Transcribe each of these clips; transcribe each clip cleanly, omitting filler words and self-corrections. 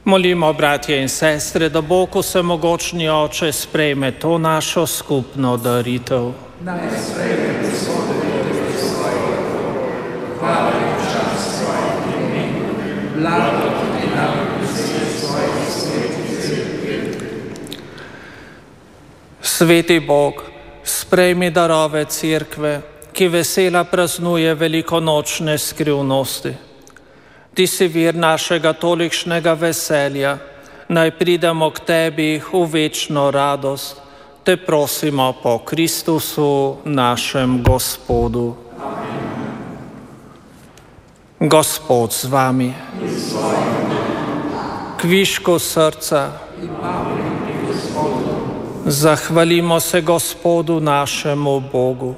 Molimo, bratje in sestre, da Bog vsemogočni Oče sprejme to našo skupno daritev. Naj sprejme Gospodovi svojo hvala in čast svojim imenom, blago tudi nam vseh svojih svetih. Sveti Bog, sprejmi darove Cerkve, ki vesela praznuje velikonočne skrivnosti. Ti si vir našega tolikšnega veselja, naj pridemo k Tebi v večno radost. Te prosimo po Kristusu, našem Gospodu. Amen. Gospod z vami. Kvišku srca. Zahvalimo se Gospodu našemu Bogu.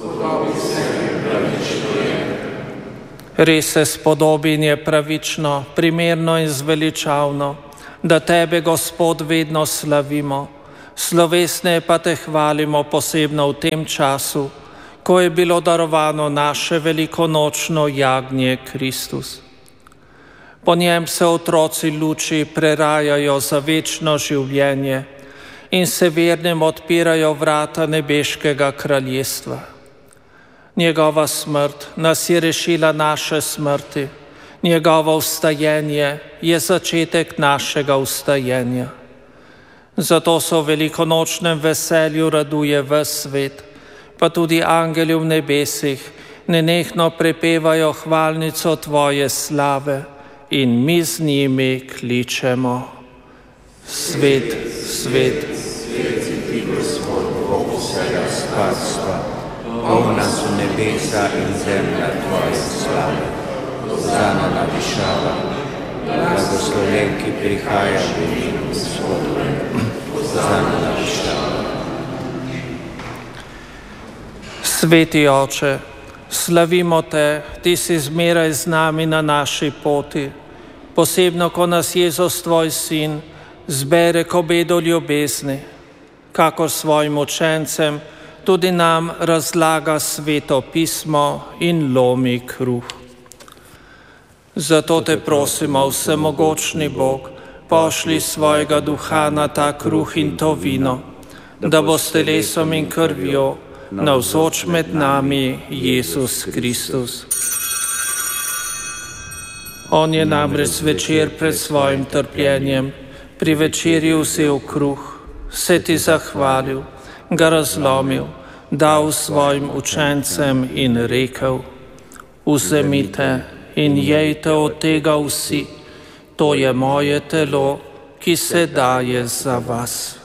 Res se spodobi in je pravično, primerno in zveličavno, da Tebe, Gospod, vedno slavimo, slovesneje pa Te hvalimo posebno v tem času, ko je bilo darovano naše velikonočno jagnje Kristus. Po njem se otroci luči prerajajo za večno življenje in se vernim odpirajo vrata nebeškega kraljestva. Njegova smrt nas je rešila naše smrti, njegovo vstajenje je začetek našega vstajenja. Zato se v velikonočnem veselju raduje ves svet, pa tudi angeli v nebesih nenehno prepevajo hvalnico Tvoje slave in mi z njimi kličemo. Svet, svet, svet si Ti, Gospod, Bog vsega stvarstva. Polna so nebesa in zemlja Tvoje slave. Hosana na višavah, blagoslovljen, ki prihaja v imenu Gospodovem. Hosana na višavah. Sveti Oče, slavimo Te, Ti si zmeraj z nami na naši poti, posebno, ko nas Jezus, Tvoj Sin, zbere k obedu ljubezni, kakor svojim učencem tudi nam razlaga Sveto pismo in lomi kruh. Zato Te prosimo, vsemogočni Bog, pošli svojega duha na ta kruh in to vino, da bo s telesom in krvjo navzoč med nami Jezus Kristus. On je namreč zvečer pred svojim trpljenjem pri večerji vzel kruh, se Ti zahvalil, ga razlomil, dal svojim učencem in rekel: vzemite in jejte od tega vsi, to je moje telo, ki se daje za vas.